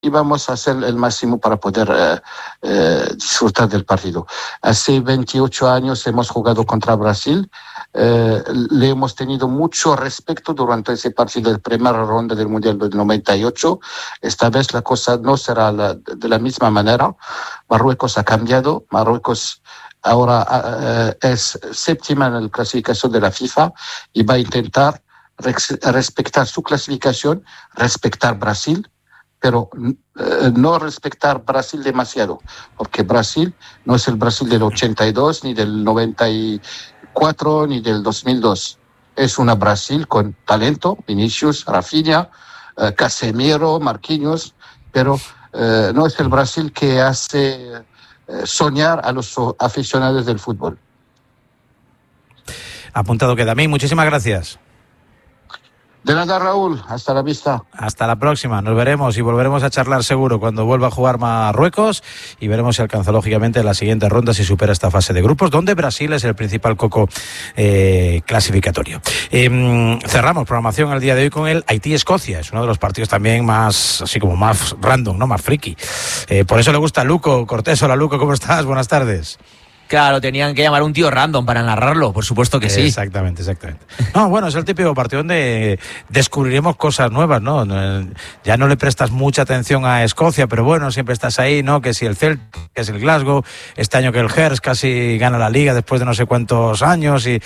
y vamos a hacer el máximo para poder disfrutar del partido. Hace 28 años hemos jugado contra Brasil. Le hemos tenido mucho respeto durante ese partido de primera ronda del Mundial del 98. Esta vez la cosa no será de la misma manera. Marruecos ha cambiado. Marruecos ahora es séptima en la clasificación de la FIFA y va a intentar respetar su clasificación, respetar Brasil, pero no respetar Brasil demasiado, porque Brasil no es el Brasil del 82, ni del 94, ni del 2002. Es una Brasil con talento, Vinicius, Rafinha, Casemiro, Marquinhos, pero no es el Brasil que hace soñar a los aficionados del fútbol. Apuntado queda. A mí, muchísimas gracias. De nada, Raúl. Hasta la vista. Hasta la próxima. Nos veremos y volveremos a charlar seguro cuando vuelva a jugar Marruecos y veremos si alcanza lógicamente la siguiente ronda, si supera esta fase de grupos, donde Brasil es el principal coco clasificatorio. Cerramos programación el día de hoy con el Haití-Escocia. Es uno de los partidos también más, así como más random, ¿no? Más friki. Por eso le gusta a Luco Cortés. Hola, Luco, ¿cómo estás? Buenas tardes. Claro, tenían que llamar a un tío random para narrarlo, por supuesto que sí. Exactamente. No, bueno, es el típico partido donde descubriremos cosas nuevas, ¿no? Ya no le prestas mucha atención a Escocia, pero bueno, siempre estás ahí, ¿no? Que si el Celtic, que si el Glasgow, este año que el Hearts casi gana la Liga después de no sé cuántos años y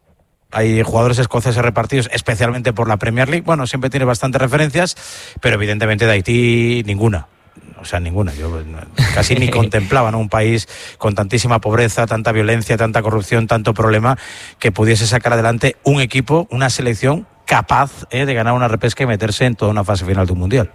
hay jugadores escoceses repartidos especialmente por la Premier League. Bueno, siempre tiene bastantes referencias, pero evidentemente de Haití ninguna. O sea, ninguna. Yo casi ni contemplaba, ¿no? Un país con tantísima pobreza, tanta violencia, tanta corrupción, tanto problema, que pudiese sacar adelante un equipo, una selección capaz de ganar una repesca y meterse en toda una fase final de un mundial.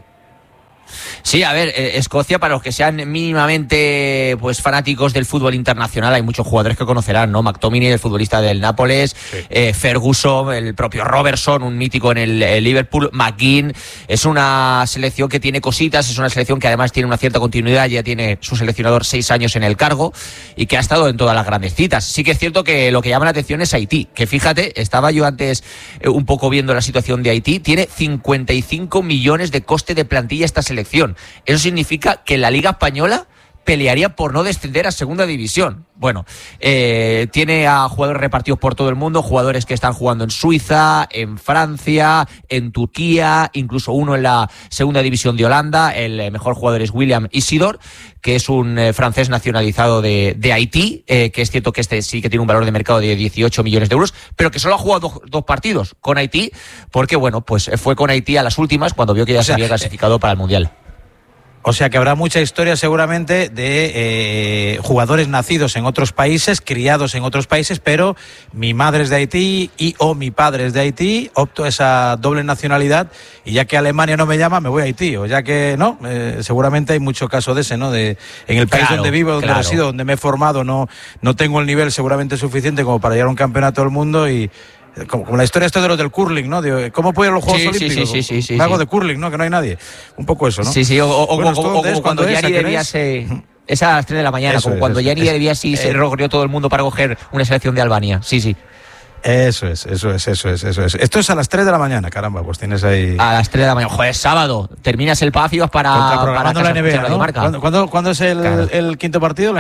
Sí, a ver, Escocia, para los que sean mínimamente pues fanáticos del fútbol internacional, hay muchos jugadores que conocerán, ¿no? McTominay, el futbolista del Nápoles, sí. Ferguson, el propio Robertson, un mítico en el Liverpool, McGinn. Es una selección que tiene cositas, es una selección que además tiene una cierta continuidad, ya tiene su seleccionador 6 años en el cargo y que ha estado en todas las grandes citas. Sí que es cierto que lo que llama la atención es Haití, que fíjate, estaba yo antes un poco viendo la situación de Haití, tiene 55 millones de coste de plantilla esta selección. Eso significa que la Liga Española pelearía por no descender a segunda división. Bueno, tiene a jugadores repartidos por todo el mundo, jugadores que están jugando en Suiza, en Francia, en Turquía, incluso uno en la segunda división de Holanda. El mejor jugador es William Isidore, que es un francés nacionalizado de Haití, que es cierto que este sí que tiene un valor de mercado de 18 millones de euros, pero que solo ha jugado dos partidos con Haití, porque bueno, pues fue con Haití a las últimas cuando vio que ya se había clasificado para el Mundial. O sea que habrá mucha historia seguramente de jugadores nacidos en otros países, criados en otros países, pero mi madre es de Haití o mi padre es de Haití, opto esa doble nacionalidad y ya que Alemania no me llama, me voy a Haití. O ya que no, seguramente hay mucho caso de ese, ¿no? En el país donde vivo, donde resido, donde me he formado, no tengo el nivel seguramente suficiente como para llegar a un campeonato del mundo y... Como la historia de los del curling, ¿no? De ¿cómo pueden los Juegos Olímpicos? Sí. Algo de curling, ¿no? Que no hay nadie. Un poco eso, ¿no? Sí. O cuando Gianni Derbiasi... Es a las 3 de la mañana, como cuando Gianni Derbiasi se recorrió todo el mundo para coger una selección de Albania. Sí. Eso es. Esto es a las 3 de la mañana, caramba, pues tienes ahí... A las 3 de la mañana, joder, sábado. Terminas el PAF y vas para la NBA, ¿no? ¿Cuándo es el quinto partido?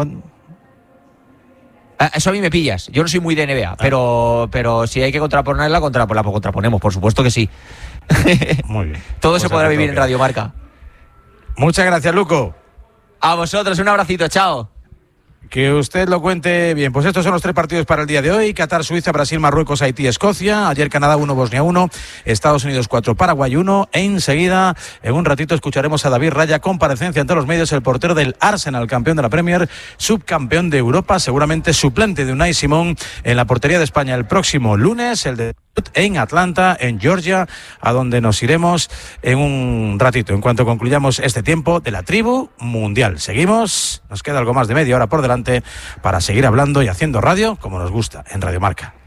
Eso a mí me pillas. Yo no soy muy de NBA, pero si hay que contraponerla, contraponemos, por supuesto que sí. Muy bien. Todo se podrá vivir en Radio Marca. Muchas gracias, Luco. A vosotros, un abracito, chao. Que usted lo cuente bien. Pues estos son los 3 partidos para el día de hoy. Qatar, Suiza, Brasil, Marruecos, Haití, Escocia. Ayer Canadá 1, Bosnia 1. Estados Unidos 4, Paraguay 1. Enseguida, en un ratito, escucharemos a David Raya, comparecencia ante los medios, el portero del Arsenal, campeón de la Premier, subcampeón de Europa, seguramente suplente de Unai Simón en la portería de España el próximo lunes, el de en Atlanta, en Georgia, a donde nos iremos en un ratito, en cuanto concluyamos este tiempo de la tribu mundial. Seguimos, nos queda algo más de media hora por delante para seguir hablando y haciendo radio como nos gusta en Radio Marca.